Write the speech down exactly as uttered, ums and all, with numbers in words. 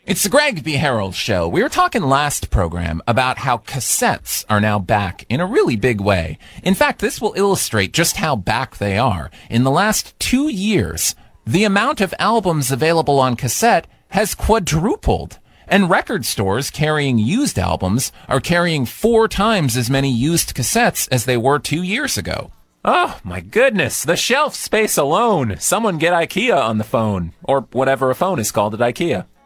It's the Greg B. Harold Show. We were talking last program about how cassettes are now back in a really big way. In fact, this will illustrate just how back they are. In the last two years, the amount of albums available on cassette has quadrupled. And record stores carrying used albums are carrying four times as many used cassettes as they were two years ago. Oh, my goodness. The shelf space alone. Someone get IKEA on the phone. Or whatever a phone is called at IKEA.